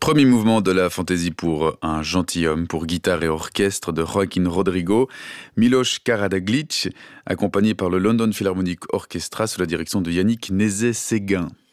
Premier mouvement de la fantaisie pour un gentilhomme pour guitare et orchestre de Joaquín Rodrigo, Miloš Karađagić, accompagné par le London Philharmonic Orchestra sous la direction de Yannick Nézet-Séguin.